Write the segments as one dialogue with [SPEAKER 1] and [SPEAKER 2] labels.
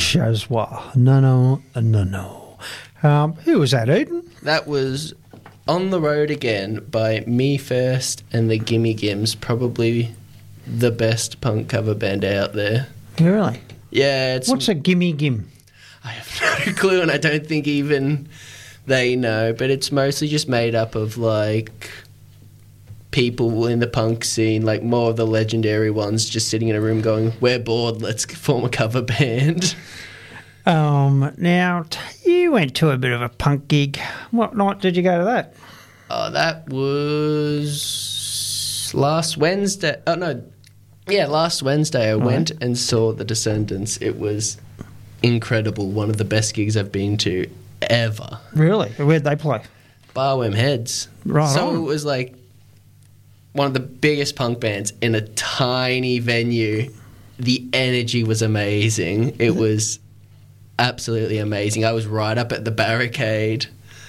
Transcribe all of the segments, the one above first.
[SPEAKER 1] Shazwa. No. Who was that, Eden?
[SPEAKER 2] That was On the Road Again by Me First and the Gimme Gims, probably the best punk cover band out there.
[SPEAKER 1] Really?
[SPEAKER 2] Yeah.
[SPEAKER 1] What's a gimme gim?
[SPEAKER 2] I have no clue, and I don't think even they know, but it's mostly just made up of, like, people in the punk scene, like more of the legendary ones, just sitting in a room going, we're bored, let's form a cover band.
[SPEAKER 1] Now, you went to a bit of a punk gig. What night did you go to that?
[SPEAKER 2] Oh, that was last Wednesday. Oh, no. Yeah, last Wednesday I went and saw The Descendants. It was incredible. One of the best gigs I've been to ever.
[SPEAKER 1] Really? Where'd they play?
[SPEAKER 2] Barwham Heads.
[SPEAKER 1] Right
[SPEAKER 2] So
[SPEAKER 1] on.
[SPEAKER 2] it was like one of the biggest punk bands in a tiny venue. The energy was amazing. It was absolutely amazing. I was right up at the barricade.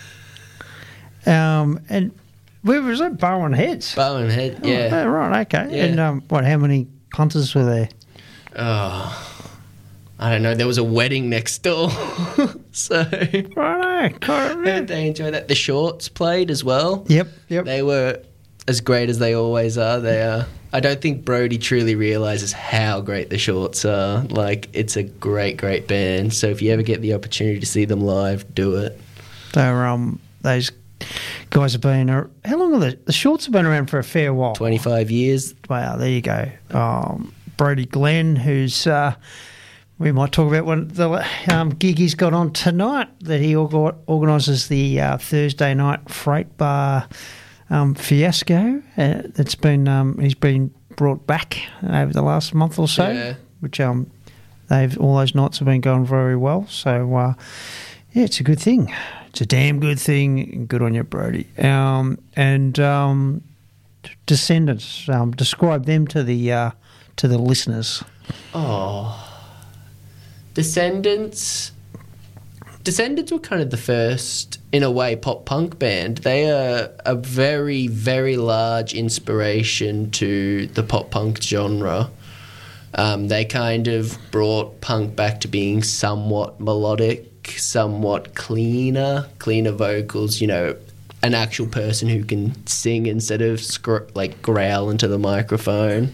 [SPEAKER 1] And where was it? Barwon Heads?
[SPEAKER 2] Barwham Head, yeah.
[SPEAKER 1] Oh, right, okay.
[SPEAKER 2] Yeah.
[SPEAKER 1] And how many punters were there?
[SPEAKER 2] Oh, I don't know. There was a wedding next door. So
[SPEAKER 1] Right,
[SPEAKER 2] they enjoyed that. The Shorts played as well.
[SPEAKER 1] Yep.
[SPEAKER 2] They were as great as they always are. They are. I don't think Brody truly realises how great the Shorts are. Like, it's a great, great band. So if you ever get the opportunity to see them live, do it.
[SPEAKER 1] Those guys have been... how long have the Shorts have been around for a fair while?
[SPEAKER 2] 25 years.
[SPEAKER 1] Wow, there you go. Brody Glenn, who's... we might talk about one the gig he's got on tonight, that he organises the Thursday night Freight Bar fiasco. That's been he's been brought back over the last month or so,
[SPEAKER 2] Yeah.
[SPEAKER 1] which all those nights have been going very well. So yeah, it's a good thing. It's a damn good thing. Good on you, Brody. And Descendants. Describe them to the listeners.
[SPEAKER 2] Oh. Descendants were kind of the first, in a way, pop punk band. They are a very, very large inspiration to the pop punk genre. They kind of brought punk back to being somewhat melodic, somewhat cleaner vocals, you know, an actual person who can sing instead of growl into the microphone.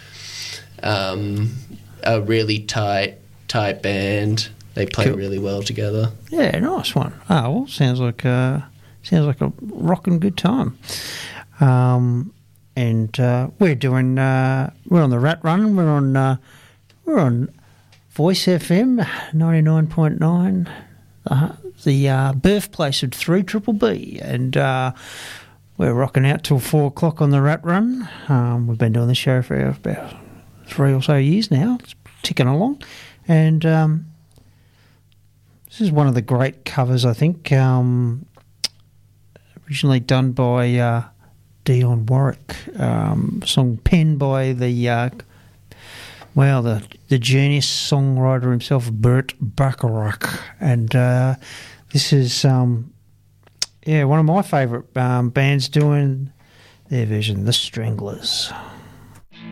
[SPEAKER 2] A really tight band. They play
[SPEAKER 1] Cool.
[SPEAKER 2] really well together.
[SPEAKER 1] Yeah, nice one. Oh, well, sounds like a rocking good time. And we're doing. We're on the Rat Run. We're on Voice FM 99.9, the birthplace of 3BBB, and we're rocking out till 4:00 on the Rat Run. We've been doing the show for about 3 or so years now. It's ticking along, and this is one of the great covers, I think, originally done by Dionne Warwick, song penned by the genius songwriter himself, Burt Bacharach, and this is one of my favourite bands doing their version, The Stranglers.